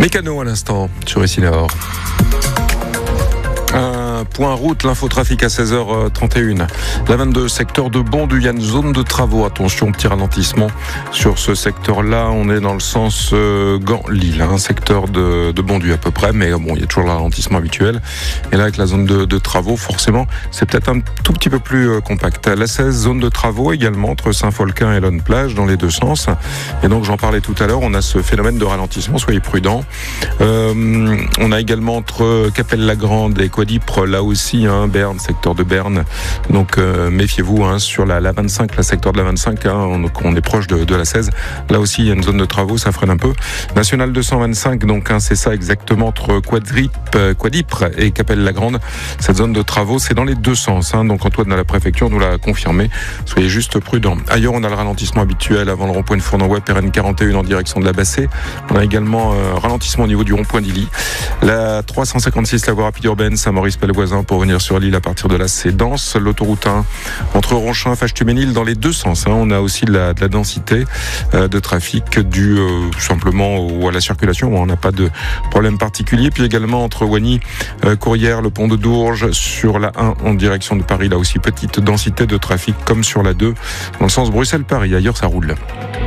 Mécano à l'instant sur Essinor. Point route, l'infotrafic à 16h31. La 22, secteur de Bondu, il y a une zone de travaux. Attention, petit ralentissement sur ce secteur-là. On est dans le sens Gand-Lille, secteur de Bondu à peu près, mais bon, il y a toujours le ralentissement habituel. Et là, avec la zone de travaux, forcément, c'est peut-être un tout petit peu plus compact. La 16, zone de travaux également entre Saint-Folquin et Lonne-Plage dans les deux sens. Et donc, j'en parlais tout à l'heure, on a ce phénomène de ralentissement, soyez prudents. On a également entre Capelle-la-Grande et Quadipre, là aussi, Berne, secteur de Berne. Donc méfiez-vous sur la 25, la secteur de la 25, on est proche de la 16. Là aussi, il y a une zone de travaux, ça freine un peu. National 225, donc c'est ça exactement entre Quadipre et Capelle-la-Grande. Cette zone de travaux, c'est dans les deux sens. Donc Antoine de la préfecture nous l'a confirmé. Soyez juste prudents. Ailleurs, on a le ralentissement habituel avant le rond-point de Fournon-Web, RN 41 en direction de la Bassée. On a également ralentissement au niveau du rond-point d'Illy. La 356, la voie rapide urbaine, Saint-Maurice-Pellevoisin pour venir sur l'île à partir de là, c'est dense. L'autoroute 1 entre Ronchin et Fâche-Tuménil dans les deux sens. On a aussi de la densité de trafic due simplement à la circulation. On n'a pas de problème particulier. Puis également entre Wagny, Courrières, le pont de Dourges sur la 1 en direction de Paris. Là aussi, petite densité de trafic comme sur la 2 dans le sens Bruxelles-Paris. Ailleurs, ça roule.